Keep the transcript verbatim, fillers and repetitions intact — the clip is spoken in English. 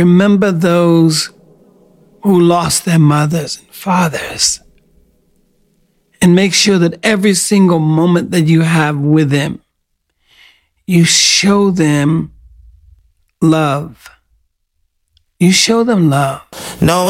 Remember those who lost their mothers and fathers. And make sure that every single moment that you have with them, you show them love. You show them love. No.